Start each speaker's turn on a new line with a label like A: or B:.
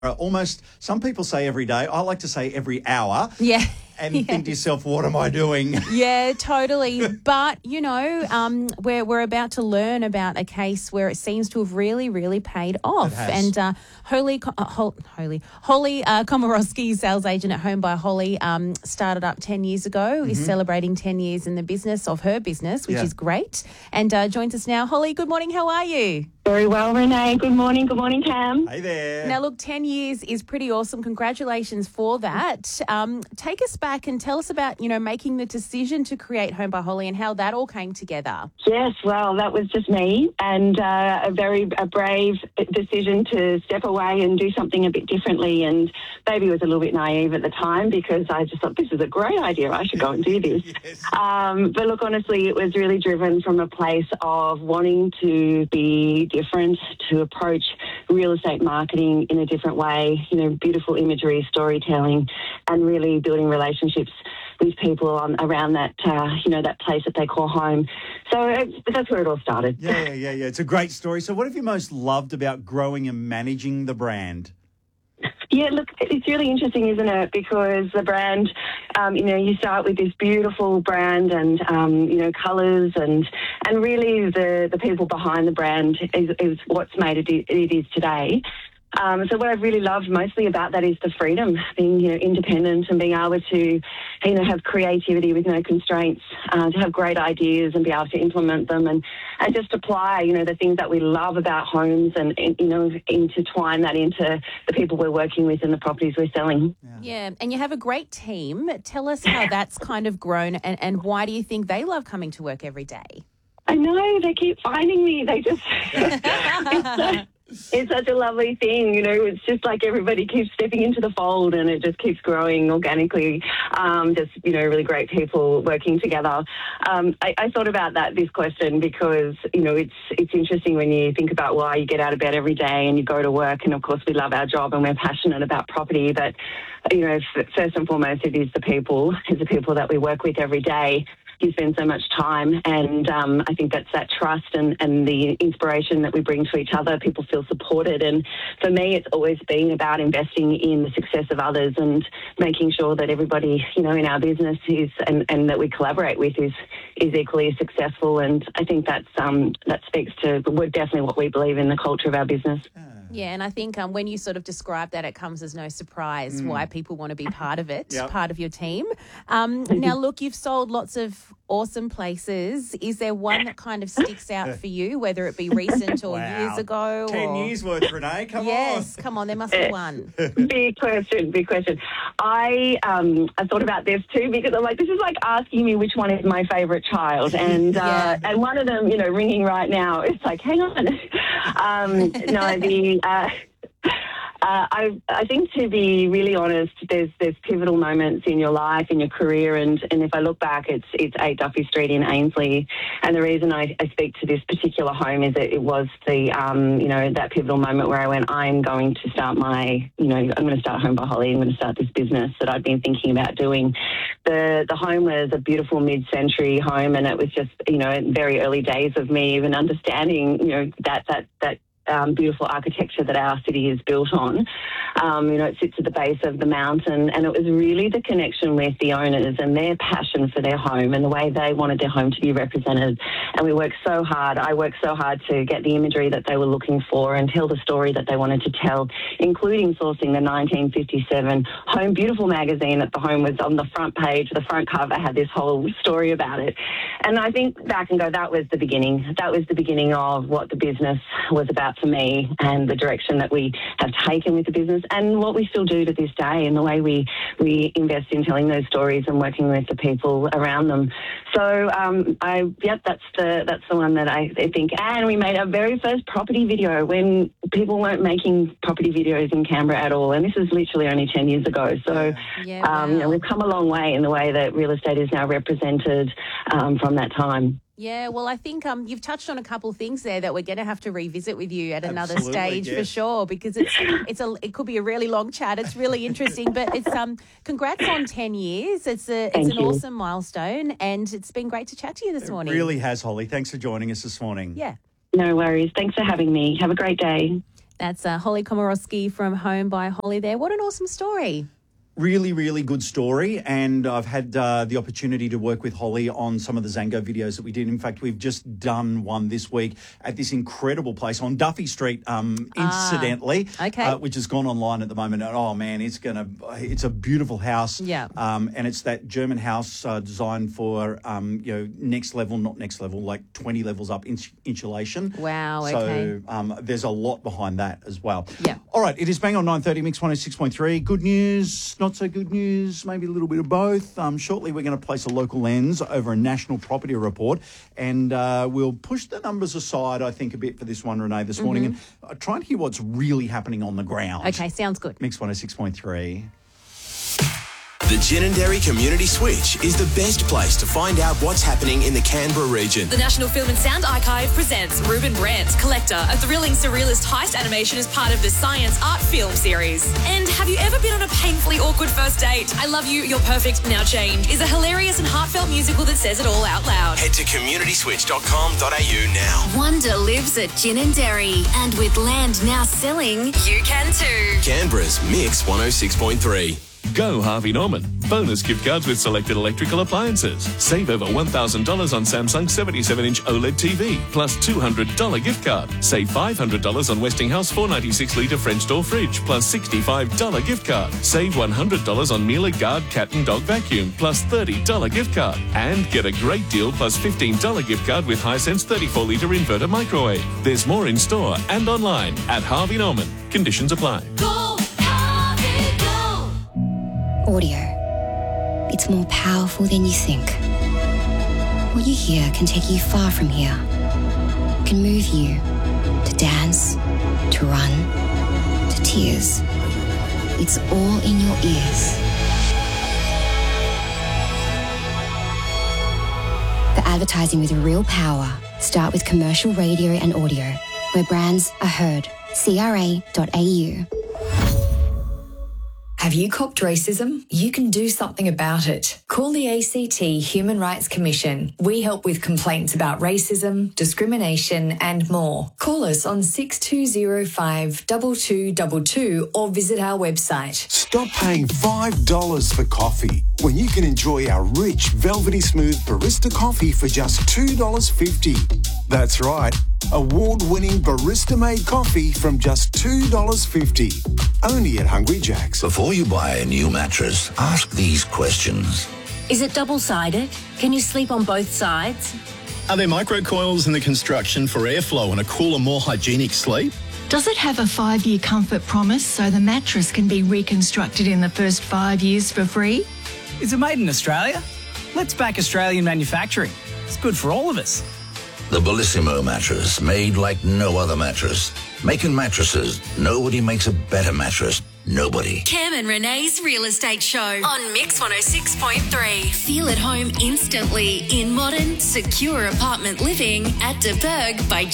A: almost, some people say every day, I like to say every hour.
B: Yeah.
A: And think to yourself, what am I doing?
B: Yeah, totally. But, we're about to learn about a case where it seems to have really, really paid off.
A: It has.
B: And Holly Komorowski, sales agent at Home by Holly, started up 10 years ago. Is celebrating 10 years in the business of her business, which is great. And joins us now. Holly, good morning. How are you?
C: Very well, Renee. Good morning. Good morning, Cam.
A: Hey there.
B: Now, look, 10 years is pretty awesome. Congratulations for that. Take us back and tell us about, making the decision to create Home by Holly and how that all came together.
C: Yes, well, that was just me and a brave decision to step away and do something a bit differently. And baby was a little bit naive at the time because I just thought, this is a great idea. I should go and do this.
A: Yes.
C: But look, honestly, it was really driven from a place of wanting to be different, to approach real estate marketing in a different way, beautiful imagery, storytelling, and really building relationships with people around that, that place that they call home. So that's where it all started.
A: Yeah. It's a great story. So what have you most loved about growing and managing the brand?
C: Yeah, look, it's really interesting, isn't it? Because the brand, you start with this beautiful brand and, colours and really the people behind the brand is what's made it is today. So what I've really loved mostly about that is the freedom, being independent and being able to have creativity with no constraints, to have great ideas and be able to implement them and just apply the things that we love about homes and intertwine that into the people we're working with and the properties we're selling.
B: Yeah, and you have a great team. Tell us how that's kind of grown and why do you think they love coming to work every day?
C: I know, they keep finding me. They just... It's such a lovely thing, it's just like everybody keeps stepping into the fold and it just keeps growing organically, really great people working together. I thought about this question because, it's interesting when you think about why you get out of bed every day and you go to work, and of course we love our job and we're passionate about property, but, first and foremost it is the people that we work with every day. You spend so much time, and I think that's that trust and the inspiration that we bring to each other. People feel supported, and for me it's always been about investing in the success of others and making sure that everybody in our business is and that we collaborate with is equally successful. And I think that speaks to definitely what we believe in the culture of our business.
B: Yeah, and I think when you sort of describe that, it comes as no surprise why people want to be part of it, part of your team. Now, look, you've sold lots of awesome places. Is there one that kind of sticks out for you, whether it be recent or years ago?
A: 10 years worth, Renee, come on.
B: Yes, come on, there must be one.
C: Big question. I thought about this too because I'm like, this is like asking me which one is my favourite child. And and one of them, ringing right now, it's like, hang on. I think, to be really honest, there's pivotal moments in your life, in your career, and if I look back, it's 8 Duffy Street in Ainslie, and the reason I speak to this particular home is that it was the that pivotal moment where I went, I'm going to start I'm going to start Home by Holly. I'm going to start this business that I've been thinking about doing. The home was a beautiful mid-century home, and it was just very early days of me even understanding that beautiful architecture that our city is built on. It sits at the base of the mountain, and it was really the connection with the owners and their passion for their home and the way they wanted their home to be represented. And I worked so hard to get the imagery that they were looking for and tell the story that they wanted to tell, including sourcing the 1957 Home Beautiful magazine that the home was on the front page. The front cover had this whole story about it. And I think back and go, that was the beginning. That was the beginning of what the business was about for me, and the direction that we have taken with the business and what we still do to this day, and the way we invest in telling those stories and working with the people around them. So that's the one that I think. And we made our very first property video when people weren't making property videos in Canberra at all, and this is literally only 10 years ago. So we've come a long way in the way that real estate is now represented from that time.
B: Yeah, well, I think you've touched on a couple of things there that we're going to have to revisit with you at another stage for sure, because it could be a really long chat. It's really interesting, but it's congrats on 10 years. It's an awesome milestone, and it's been great to chat to you this morning.
A: It really has, Holly. Thanks for joining us this morning.
B: Yeah.
C: No worries. Thanks for having me. Have a great day.
B: That's Holly Komorowski from Home by Holly there. What an awesome story.
A: Really, really good story. And I've had the opportunity to work with Holly on some of the Zango videos that we did. In fact, we've just done one this week at this incredible place on Duffy Street, incidentally, which has gone online at the moment. And, oh, man, it's a beautiful house.
B: Yeah.
A: And it's that German house designed for, next level, not next level, like 20 levels up insulation.
B: Wow, okay.
A: So there's a lot behind that as well.
B: Yeah.
A: All right, it is bang on 9:30, Mix 106.3. Good news, not so good news, maybe a little bit of both. Shortly, we're going to place a local lens over a national property report, and we'll push the numbers aside, I think, a bit for this one, Renee, this morning, and try and hear what's really happening on the ground.
B: Okay, sounds good.
A: Mix 106.3.
D: The Ginninderry Community Switch is the best place to find out what's happening in the Canberra region.
E: The National Film and Sound Archive presents Ruben Brandt, collector, a thrilling surrealist heist animation as part of the Science Art Film series. And have you ever been on a painfully awkward first date? I Love You, You're Perfect, Now Change is a hilarious and heartfelt musical that says it all out loud.
D: Head to communityswitch.com.au now.
F: Wonder lives at Ginninderry, and with land now selling, you can too.
D: Canberra's Mix 106.3.
G: Go Harvey Norman. Bonus gift cards with selected electrical appliances. Save over $1,000 on Samsung 77-inch OLED TV, plus $200 gift card. Save $500 on Westinghouse 496-litre French door fridge, plus $65 gift card. Save $100 on Miele Guard cat and dog vacuum, plus $30 gift card. And get a great deal plus $15 gift card with Hisense 34-litre inverter microwave. There's more in store and online at Harvey Norman. Conditions apply.
H: Audio. It's more powerful than you think. What you hear can take you far from here. Can move you to dance, to run, to tears. It's all in your ears. The advertising with real power. Start with commercial radio and audio, where brands are heard. CRA.au.
I: Have you copped racism? You can do something about it. Call the ACT Human Rights Commission. We help with complaints about racism, discrimination and more. Call us on 6205 2222 or visit our website.
J: Stop paying $5 for coffee when you can enjoy our rich, velvety smooth barista coffee for just $2.50. That's right, award-winning barista-made coffee from just $2.50. Only at Hungry Jack's.
K: Before you buy a new mattress, ask these questions.
L: Is it double-sided? Can you sleep on both sides?
M: Are there microcoils in the construction for airflow and a cooler, more hygienic sleep?
N: Does it have a 5-year comfort promise so the mattress can be reconstructed in the first 5 years for free?
O: Is it made in Australia? Let's back Australian manufacturing. It's good for all of us.
K: The Bellissimo mattress, made like no other mattress. Making mattresses, nobody makes a better mattress. Nobody.
F: Cam and Renee's Real Estate Show on Mix 106.3. Feel at home instantly in modern, secure apartment living at De Berg by